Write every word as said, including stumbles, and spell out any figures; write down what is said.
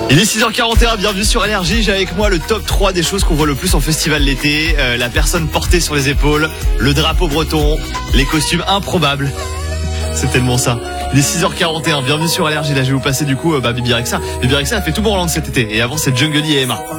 Il est six heures quarante et un, bienvenue sur Énergie. J'ai avec moi le top trois des choses qu'on voit le plus en festival l'été. Euh, la personne portée sur les épaules, le drapeau breton, les costumes improbables. C'est tellement ça. Il est six heures quarante et un, bienvenue sur Énergie. Là je vais vous passer du coup euh, bah, Bibi Rexha. Bibi Rexha a fait tout Borland cet été. Et avant c'est Jungle et Emma.